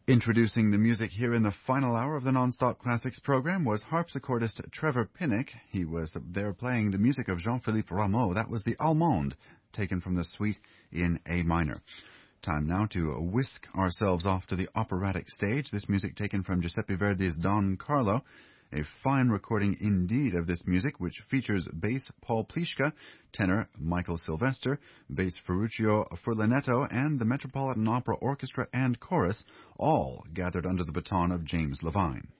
Introducing the music here in the final hour of the Non-Stop Classics program was harpsichordist Trevor Pinnock. He was there playing the music of Jean-Philippe Rameau. That was the Allemande, taken from the suite in A minor. Time now to whisk ourselves off to the operatic stage. This music taken from Giuseppe Verdi's Don Carlo. A fine recording indeed of this music, which features bass Paul Pliszka, tenor Michael Sylvester, bass Ferruccio Furlanetto, and the Metropolitan Opera Orchestra and Chorus, all gathered under the baton of James Levine.